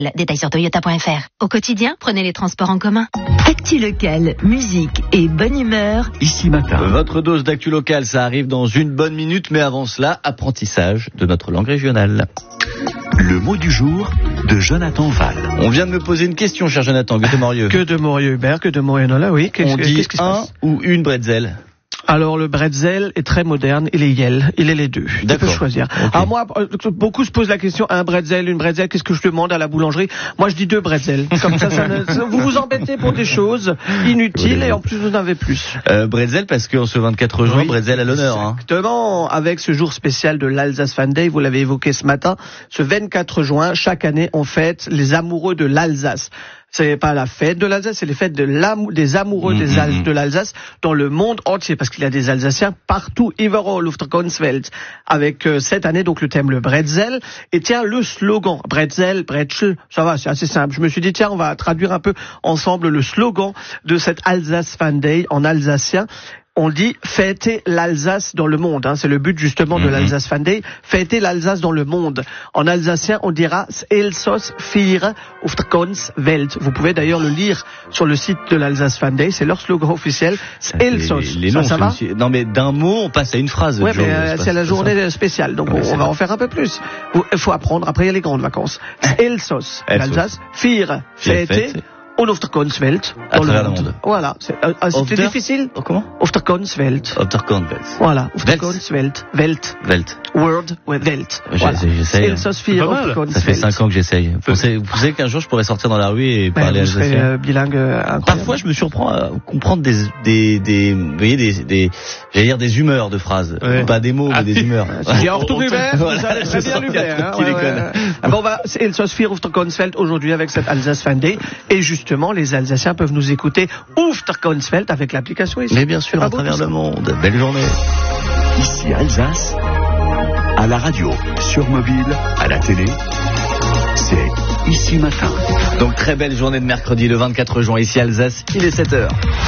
Détails sur toyota.fr. Au quotidien, prenez les transports en commun. Actu locale, musique et bonne humeur. Ici matin. Votre dose d'actu locale, ça arrive dans une bonne minute, mais avant cela, apprentissage de notre langue régionale. Le mot du jour de Jonathan Val. On vient de me poser une question, cher Jonathan. Que de Morieux. Que de Morieux Hubert, que de Morieux Nola, oui. On dit qu'est-ce qui se un passe ou une bretzel. Alors le bretzel est très moderne, il est yel, il est les deux. Tu peux choisir. Okay. Alors moi, beaucoup se posent la question, un bretzel, une bretzel, qu'est-ce que je demande à la boulangerie? Moi je dis 2 bretzels. Comme ça vous vous embêtez pour des choses inutiles et en plus vous en avez plus. Bretzel parce qu'en ce 24 juin, bretzel à l'honneur. Exactement, avec ce jour spécial de l'Alsace Fan Day, vous l'avez évoqué ce matin, ce 24 juin, chaque année on fête les amoureux de l'Alsace. C'est pas la fête de l'Alsace, c'est les fêtes des amoureux de l'Alsace dans le monde entier, parce qu'il y a des Alsaciens partout, überall auf der ganzen Welt. Avec cette année donc le thème le bretzel, et tiens le slogan bretzel, bretzel, ça va, c'est assez simple. Je me suis dit tiens on va traduire un peu ensemble le slogan de cette Alsace Fan Day en alsacien. On dit fêter l'Alsace dans le monde, c'est le but justement de l'Alsace Fan Day, fêter l'Alsace dans le monde. En alsacien, on dira Elsass feiern auf der ganzen Welt. Vous pouvez d'ailleurs le lire sur le site de l'Alsace Fan Day, c'est leur slogan officiel. Elsass. Ça va ? Non mais d'un mot, on passe à une phrase. Ouais, mais c'est la journée spéciale, donc on va en faire un peu plus. Il faut apprendre, après il y a les grandes vacances. Elsass, l'Alsace, feiern, fêter. Und auf der ganzen Welt. Dans le monde. Voilà. C'était difficile. Comment? Auf der ganzen Welt. Auf der ganzen Welt. Voilà. Auf der ganzen Welt. Welt. World. Welt. J'essaye. Ça fait 5 ans que j'essaye. Vous pensez qu'un jour je pourrais sortir dans la rue et parler alsacien? Bilingue incroyable. Parfois je me surprends à comprendre j'allais dire des humeurs de phrases. Pas des mots, mais des humeurs. Il y a retour Hubert. Très bien Hubert. Bon bah, c'est Elsass feiern auf der ganzen Welt aujourd'hui avec cette Alsace Fan Day. Et justement, les Alsaciens peuvent nous écouter auf der ganzen Welt avec l'application ici. Mais bien sûr, à travers le monde. Belle journée. Ici Alsace, à la radio, sur mobile, à la télé, c'est Ici Matin. Donc très belle journée de mercredi, le 24 juin, ici Alsace, il est 7h.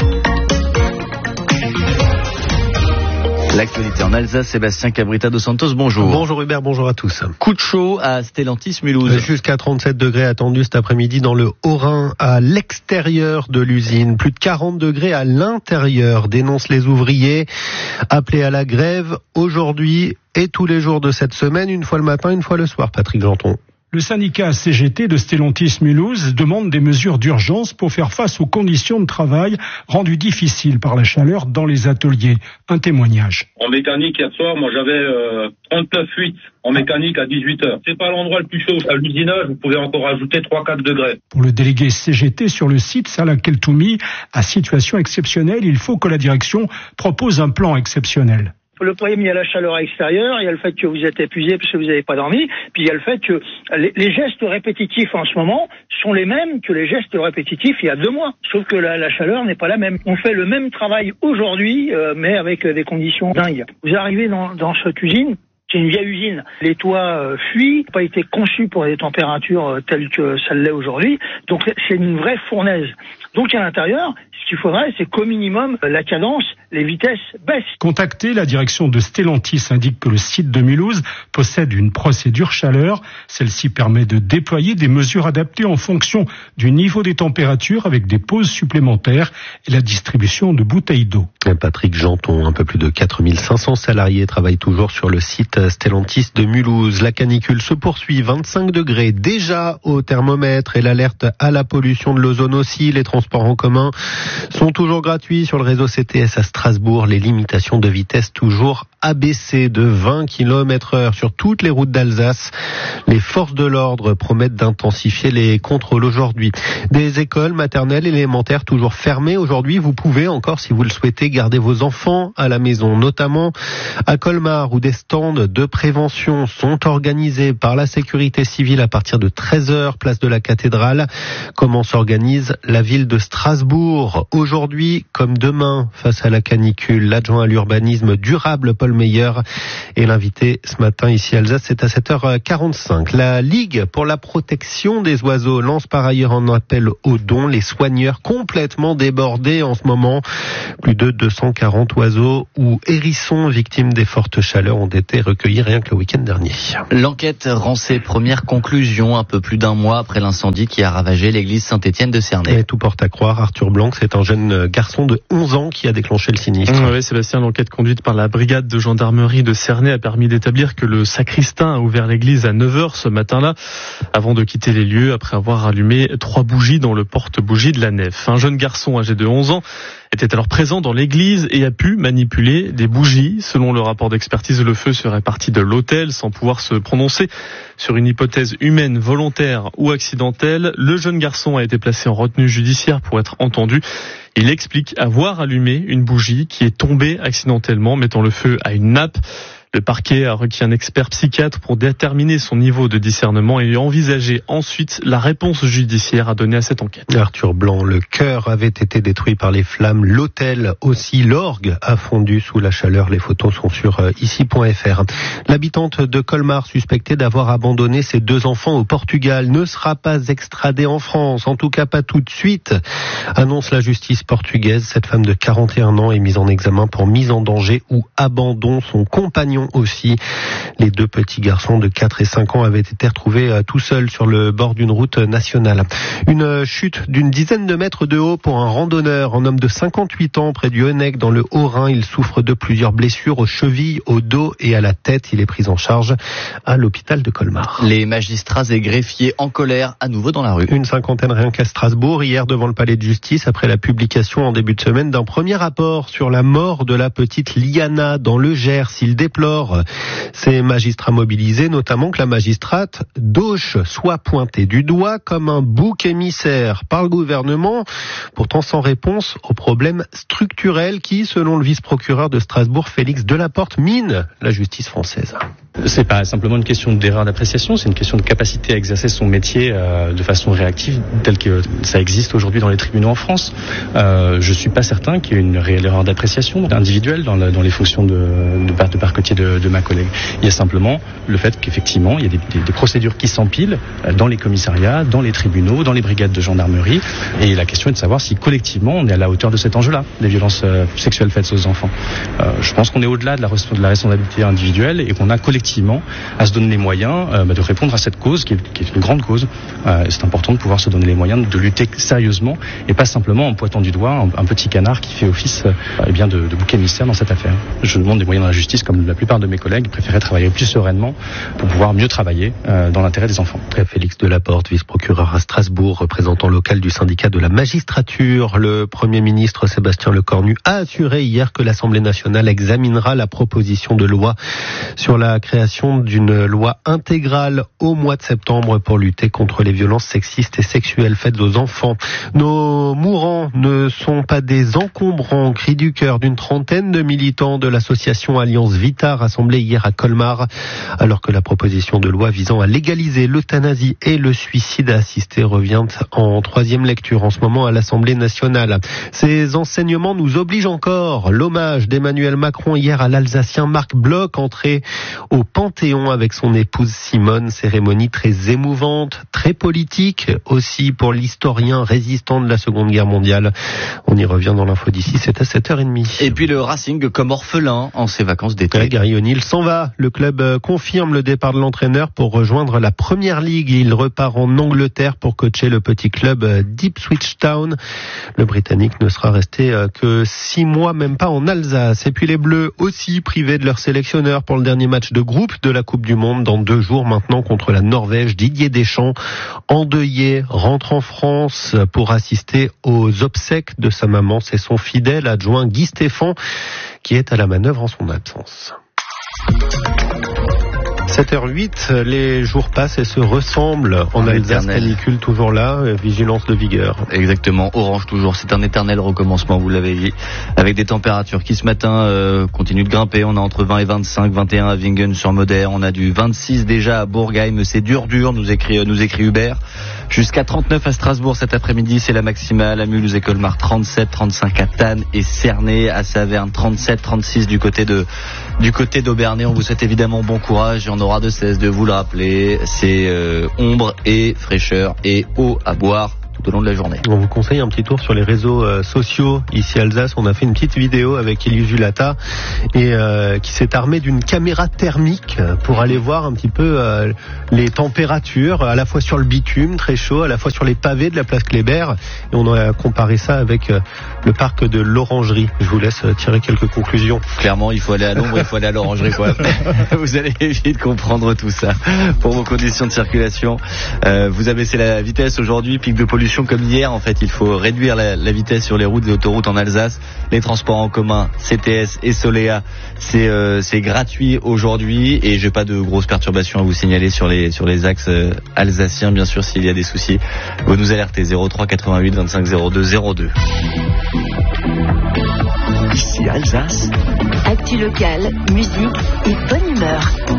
L'actualité en Alsace, Sébastien Cabrita dos Santos, bonjour. Bonjour Hubert, bonjour à tous. Coup de chaud à Stellantis-Mulhouse. Jusqu'à 37 degrés attendus cet après-midi dans le Haut-Rhin, à l'extérieur de l'usine. Plus de 40 degrés à l'intérieur, dénoncent les ouvriers. Appelés à la grève aujourd'hui et tous les jours de cette semaine, une fois le matin, une fois le soir, Patrick Janton. Le syndicat CGT de Stellantis-Mulhouse demande des mesures d'urgence pour faire face aux conditions de travail rendues difficiles par la chaleur dans les ateliers. Un témoignage. En mécanique, hier soir, moi j'avais 39,8 en mécanique à 18h. C'est pas l'endroit le plus chaud. À l'usinage, vous pouvez encore ajouter 3-4 degrés. Pour le délégué CGT sur le site, Salah Keltoumi, à situation exceptionnelle, il faut que la direction propose un plan exceptionnel. Le problème, il y a la chaleur extérieure, il y a le fait que vous êtes épuisé parce que vous n'avez pas dormi, puis il y a le fait que les gestes répétitifs en ce moment sont les mêmes que les gestes répétitifs il y a 2 mois. Sauf que la chaleur n'est pas la même. On fait le même travail aujourd'hui, mais avec des conditions dingues. Vous arrivez dans cette usine, c'est une vieille usine. Les toits fuient, pas été conçus pour des températures telles que ça l'est aujourd'hui. Donc c'est une vraie fournaise. Donc à l'intérieur, ce qu'il faudrait, c'est qu'au minimum, la cadence, les vitesses baissent. Contacté, la direction de Stellantis indique que le site de Mulhouse possède une procédure chaleur. Celle-ci permet de déployer des mesures adaptées en fonction du niveau des températures avec des pauses supplémentaires et la distribution de bouteilles d'eau. Patrick Janton, un peu plus de 4500 salariés travaillent toujours sur le site Stellantis de Mulhouse. La canicule se poursuit, 25 degrés déjà au thermomètre et l'alerte à la pollution de l'ozone aussi. Les transports en commun sont toujours gratuits sur le réseau CTS à Strasbourg. Les limitations de vitesse toujours abaissées de 20 km/h sur toutes les routes d'Alsace. Les forces de l'ordre promettent d'intensifier les contrôles aujourd'hui. Des écoles maternelles, élémentaires toujours fermées aujourd'hui. Vous pouvez encore, si vous le souhaitez, garder vos enfants à la maison, notamment à Colmar où des stands de prévention sont organisés par la sécurité civile à partir de 13h, place de la cathédrale. Comment s'organise la ville de Strasbourg aujourd'hui comme demain face à la canicule? L'adjoint à l'urbanisme durable Paul Meyer est l'invité ce matin ici à Alsace, c'est à 7h45. La Ligue pour la protection des oiseaux lance par ailleurs un appel aux dons. Les soigneurs complètement débordés en ce moment. Plus de 240 oiseaux ou hérissons victimes des fortes chaleurs ont été recueillis accueilli rien que le week-end dernier. L'enquête rend ses premières conclusions un peu plus d'un mois après l'incendie qui a ravagé l'église Saint-Étienne de Cernay. Et tout porte à croire, Arthur Blanc, c'est un jeune garçon de 11 ans qui a déclenché le sinistre. Oui, Sébastien, l'enquête conduite par la brigade de gendarmerie de Cernay a permis d'établir que le sacristain a ouvert l'église à 9h ce matin-là, avant de quitter les lieux après avoir allumé 3 bougies dans le porte-bougie de la nef. Un jeune garçon âgé de 11 ans était alors présent dans l'église et a pu manipuler des bougies. Selon le rapport d'expertise, le feu serait parti de l'autel sans pouvoir se prononcer sur une hypothèse humaine, volontaire ou accidentelle. Le jeune garçon a été placé en retenue judiciaire pour être entendu. Il explique avoir allumé une bougie qui est tombée accidentellement, mettant le feu à une nappe. Le parquet a requis un expert psychiatre pour déterminer son niveau de discernement et envisager ensuite la réponse judiciaire à donner à cette enquête. Arthur Blanc, le chœur avait été détruit par les flammes, l'autel aussi, l'orgue a fondu sous la chaleur. Les photos sont sur ici.fr. L'habitante de Colmar, suspectée d'avoir abandonné ses 2 enfants au Portugal, ne sera pas extradée en France, en tout cas pas tout de suite, annonce la justice portugaise. Cette femme de 41 ans est mise en examen pour mise en danger ou abandon. Son compagnon aussi. Les 2 petits garçons de 4 et 5 ans avaient été retrouvés tout seuls sur le bord d'une route nationale. Une chute d'une dizaine de mètres de haut pour un randonneur, un homme de 58 ans près du Honnec dans le Haut-Rhin. Il souffre de plusieurs blessures aux chevilles, au dos et à la tête. Il est pris en charge à l'hôpital de Colmar. Les magistrats et greffiers en colère à nouveau dans la rue. Une cinquantaine rien qu'à Strasbourg, hier devant le palais de justice, après la publication en début de semaine d'un premier rapport sur la mort de la petite Liana dans le Gers. Il déplore ces magistrats mobilisés, notamment que la magistrate Dauch soit pointée du doigt comme un bouc émissaire par le gouvernement, pourtant sans réponse aux problèmes structurels qui, selon le vice-procureur de Strasbourg, Félix Delaporte, mine la justice française. C'est pas simplement une question d'erreur d'appréciation, c'est une question de capacité à exercer son métier de façon réactive, tel que ça existe aujourd'hui dans les tribunaux en France. Je suis pas certain qu'il y ait une réelle erreur d'appréciation individuelle dans les fonctions de parquetier de ma collègue. Il y a simplement le fait qu'effectivement, il y a des procédures qui s'empilent dans les commissariats, dans les tribunaux, dans les brigades de gendarmerie. Et la question est de savoir si collectivement on est à la hauteur de cet enjeu-là, des violences sexuelles faites aux enfants. Je pense qu'on est au-delà de la responsabilité individuelle et qu'on a collectivement à se donner les moyens de répondre à cette cause qui est une grande cause. C'est important de pouvoir se donner les moyens de lutter sérieusement et pas simplement en pointant du doigt un petit canard qui fait office de bouc émissaire dans cette affaire. Je demande des moyens dans la justice, comme la plupart de mes collègues préféraient travailler plus sereinement pour pouvoir mieux travailler dans l'intérêt des enfants. Félix Delaporte, vice-procureur à Strasbourg, représentant local du syndicat de la magistrature. Le Premier ministre Sébastien Lecornu a assuré hier que l'Assemblée nationale examinera la proposition de loi sur la création d'une loi intégrale au mois de septembre pour lutter contre les violences sexistes et sexuelles faites aux enfants. Nos mourants ne sont pas des encombrants, cri du cœur d'une trentaine de militants de l'association Alliance Vita rassemblés hier à Colmar, alors que la proposition de loi visant à légaliser l'euthanasie et le suicide assisté revient en 3e lecture en ce moment à l'Assemblée nationale. Ces enseignements nous obligent encore. L'hommage d'Emmanuel Macron hier à l'Alsacien Marc Bloch, entré au Panthéon avec son épouse Simone, cérémonie très émouvante, très politique aussi pour l'historien résistant de la Seconde Guerre mondiale. On y revient dans l'info d'ici, c'est à 7h30. Et puis le Racing comme orphelin en ses vacances d'été. Gary O'Neill s'en va. Le club confirme le départ de l'entraîneur pour rejoindre la Première Ligue. Il repart en Angleterre pour coacher le petit club d'Ipswich Town. Le Britannique ne sera resté que 6 mois, même pas en Alsace. Et puis les Bleus aussi privés de leur sélectionneur pour le dernier match de groupe de la Coupe du Monde dans 2 jours maintenant contre la Norvège. Didier Deschamps, endeuillé, rentre en France pour assister aux obsèques de sa maman. C'est son fidèle adjoint Guy Stéphane qui est à la manœuvre en son absence. 7h08, les jours passent et se ressemblent en Alsace, canicule toujours là, vigilance de vigueur. Exactement, orange toujours, c'est un éternel recommencement, vous l'avez dit, avec des températures qui ce matin continuent de grimper. On a entre 20 et 25, 21 à Wingen-sur-Moder, on a du 26 déjà à Bourgheim, c'est dur, nous écrit Hubert. Jusqu'à 39 à Strasbourg cet après-midi, c'est la maximale. À Mulhouse et Colmar, 37, 35 à Thann et Cernay. À Saverne, 37, 36 du côté d'Aubernay. On vous souhaite évidemment bon courage et on aura de cesse de vous le rappeler. C'est ombre et fraîcheur et eau à boire tout au long de la journée. On vous conseille un petit tour sur les réseaux sociaux ici à Alsace. On a fait une petite vidéo avec Elius Julata et qui s'est armé d'une caméra thermique pour aller voir un petit peu les températures, à la fois sur le bitume très chaud, à la fois sur les pavés de la place Kléber, et on a comparé ça avec le parc de l'Orangerie. Je vous laisse tirer quelques conclusions. Clairement, il faut aller à l'ombre, il faut aller à l'Orangerie, quoi. Vous allez vite comprendre tout ça. Pour vos conditions de circulation, vous abaissez la vitesse aujourd'hui, pic de pollution comme hier. En fait, il faut réduire la vitesse sur les routes et autoroutes en Alsace. Les transports en commun, CTS et Solea, c'est gratuit aujourd'hui, et j'ai pas de grosses perturbations à vous signaler sur les axes alsaciens. Bien sûr, s'il y a des soucis, vous nous alertez 03 88 25 02 02. Ici Alsace. Actu locale, musique et bonne humeur.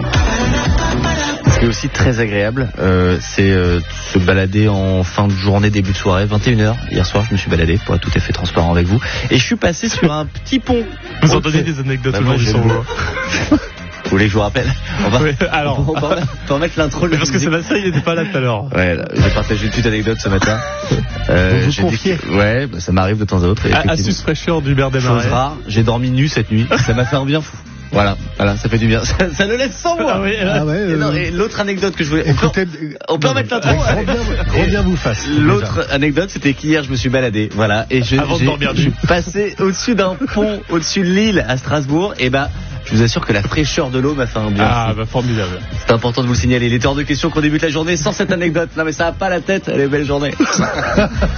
Ce qui est aussi très agréable, c'est se balader en fin de journée, début de soirée, 21h. Hier soir, je me suis baladé, pour être tout à fait transparent avec vous. Et je suis passé sur un petit pont. Vous entendez des anecdotes aujourd'hui sur vous. Vous voulez que je vous rappelle? On peut remettre l'intro. Parce que Sébastien, il n'était pas là tout à l'heure. Ouais, j'ai partagé une petite anecdote ce matin. Ouais, ça m'arrive de temps à autre. Astuce fraîcheur d'Hubert Desmarais. Chose rare, j'ai dormi nu cette nuit. Ça m'a fait un bien fou. Voilà, ça fait du bien. Ça le laisse sans moi. Et l'autre anecdote que je voulais... On peut remettre l'intro. Grand bien vous fasse. L'autre anecdote, c'était qu'hier, je me suis baladé. Voilà. Et j'ai passé au-dessus d'un pont, au-dessus de l'île à Strasbourg. Et je vous assure que la fraîcheur de l'eau m'a fait un bien. Formidable. C'est important de vous le signaler. Il est hors de question qu'on débute la journée sans cette anecdote. Non mais ça n'a pas la tête. Allez, belle journée.